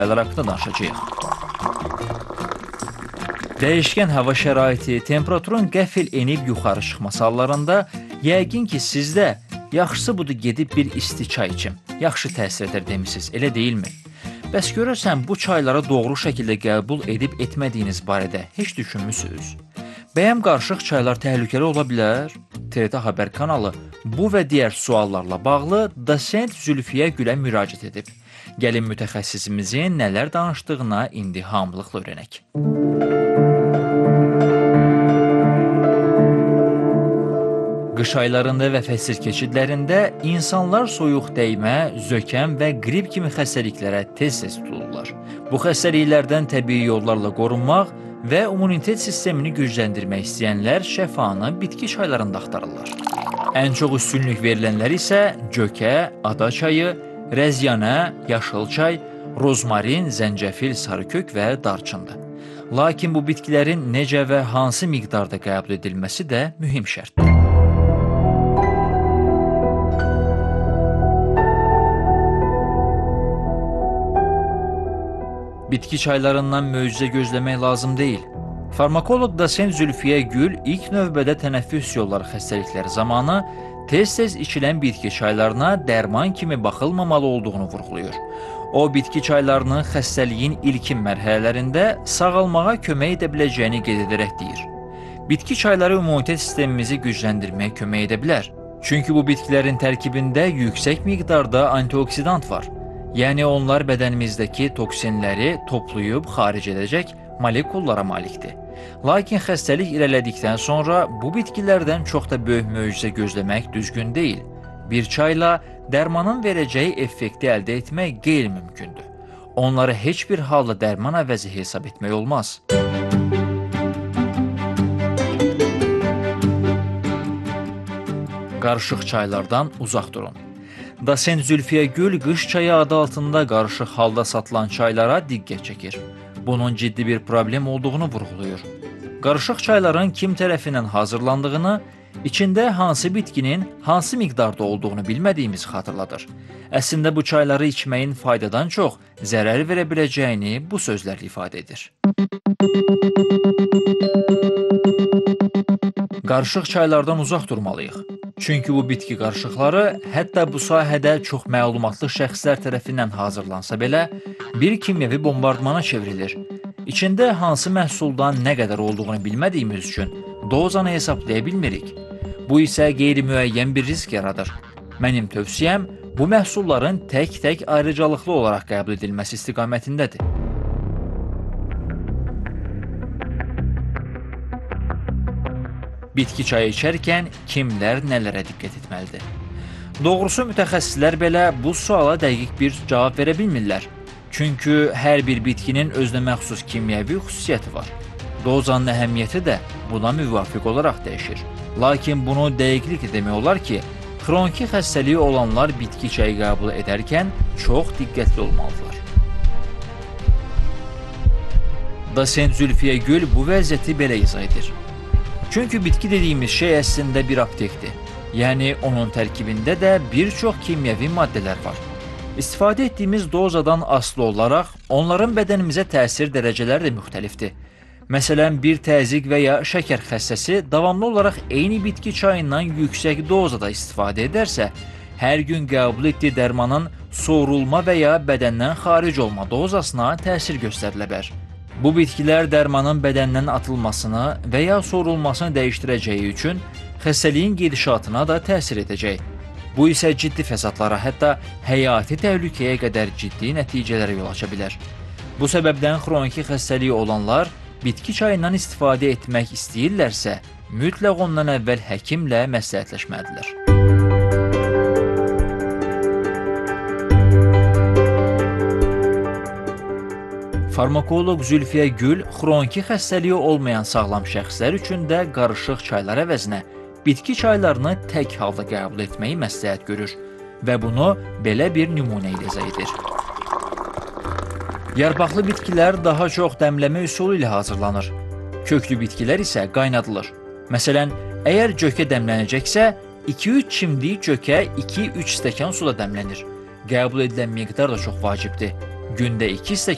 çaylar haqqında danışacağıq. Dəyişkən hava şəraiti, temperaturun qəfil enib yuxarı çıxması hallarında yəqin ki, sizdə yaxşısı budur gedib bir isti çay içim, yaxşı təsir edər demisiniz, elə deyilmi? Bəs görürsən, bu çaylara doğru şəkildə qəbul edib etmədiyiniz barədə heç düşünmüsünüz? Bəyəm qarışıq çaylar təhlükəli ola bilər? TRT Xəbər kanalı bu və digər suallarla bağlı dosent Zülfiyə Gülə müraciət edib. Gəlin mütəxəssisimizin nələr danışdığına indi hamılıqla öyrənək. Qış aylarında və fəsil keçidlərində insanlar soyuq dəymə, zökəm və qrip kimi xəstəliklərə tez-tez tutulurlar. Bu xəstəliklərdən təbii yollarla qorunmaq və immunitet sistemini gücləndirmək istəyənlər şəfanı bitki çaylarında axtarırlar. Ən çox üstünlük verilənlər isə cökə, ada çayı, rəzyanə, yaşıl çay, rozmarin, zəncəfil, sarıkök və darçındır. Lakin bu bitkilərin necə və hansı miqdarda qəbul edilməsi də mühüm şərtdir. Bitki çaylarından möcüzə gözləmək lazım deyil. Farmakoloq dosent Zülfiyə Gül ilk növbədə tənəffüs yolları xəstəlikləri zamanı tez-tez içilən bitki çaylarına dərman kimi baxılmamalı olduğunu vurğulayır. O, bitki çaylarının xəstəliyin ilkin mərhələlərində sağalmağa kömək edə biləcəyini qeyd edərək deyir. Bitki çayları immunitet sistemimizi gücləndirməyə kömək edə bilər. Çünki bu bitkilərin tərkibində yüksək miqdarda antioksidant var. Yəni onlar bədənimizdəki toksinləri toplayıb xaric edəcək molekullara malikdir. Lakin xəstəlik irələdikdən sonra bu bitkilərdən çox da böyük möcüzə gözləmək düzgün deyil. Bir çayla dərmanın verəcəyi effekti əldə etmək qeyri-mümkündür. Onları heç bir halda dərman əvəzi hesab etmək olmaz. Qarışıq çaylardan uzaq durun. Dosent Zülfiyə Gül qış çayı adı altında qarışıq halda satılan çaylara diqqət çəkir. Bunun ciddi bir problem olduğunu vurğulayır. Qarışıq çayların kim tərəfindən hazırlandığını, içində hansı bitkinin hansı miqdarda olduğunu bilmədiyimizi xatırladır. Əslində bu çayları içməyin faydadan çox zərər verə biləcəyini bu sözlərlə ifadə edir. Qarışıq çaylardan uzaq durmalıyıq. Çünki bu bitki qarışıqları hətta bu sahədə çox məlumatlı şəxslər tərəfindən hazırlansa belə bir kimyəvi bombardmana çevrilir. İçində hansı məhsuldan nə qədər olduğunu bilmədiyimiz üçün dozanı hesablaya bilmirik. Bu isə qeyri-müəyyən bir risk yaradır. Mənim tövsiyəm bu məhsulların tək-tək ayrıcalıqlı olaraq qəbul edilməsi istiqamətindədir. Bitki çayı içərkən kimlər nələrə diqqət etməlidir? Doğrusu mütəxəssislər belə bu suala dəqiq bir cavab verə bilmirlər. Çünki hər bir bitkinin özünə məxsus kimyəvi xüsusiyyəti var. Dozanın əhəmiyyəti də buna müvafiq olaraq dəyişir. Lakin bunu dəqiqliklə demək olar ki, xroniki xəstəliyi olanlar bitki çayı qəbul edərkən çox diqqətli olmalıdırlar. Dosent Zülfiyə Gül bu vəziyyəti belə izah edir. Çünki bitki dediyimiz şey əslində bir aptekdir. Yəni onun tərkibində də bir çox kimyəvi maddələr var. İstifadə etdiyimiz dozadan asılı olaraq onların bədənimizə təsir dərəcələri də müxtəlifdir. Məsələn, bir təzyiq və ya şəkər xəstəsi davamlı olaraq eyni bitki çayından yüksək dozada istifadə edərsə, hər gün qəbul etdiyi dərmanın soğurulma və ya bədəndən xaric olma dozasına təsir göstərilə bilər. Bu bitkilər dərmanın bədəndən atılmasını və ya soğurulmasını dəyişdirəcəyi üçün xəstəliyin gedişatına da təsir edəcək. Bu isə ciddi fəsadlara, hətta həyati təhlükəyə qədər ciddi nəticələrə yol aça bilər. Bu səbəbdən xroniki xəstəliyi olanlar bitki çayından istifadə etmək istəyirlərsə, mütləq ondan əvvəl həkimlə məsləhətləşməlidirlər. Farmakoloq Zülfiyə Gül xroniki xəstəliyi olmayan sağlam şəxslər üçün də qarışıq çaylar əvəzinə bitki çaylarını tək halda qəbul etməyi məsləhət görür və bunu belə bir nümunə ilə izah edir. Yarpaqlı bitkilər daha çox dəmləmə üsulu ilə hazırlanır. Köklü bitkilər isə qaynadılır. Məsələn, əgər cökə dəmlənəcəksə, 2-3 çimdik cökə 2-3 stəkan suda dəmlənir. Qəbul edilən miqdar da çox vacibdir. Gündə 2 stəkan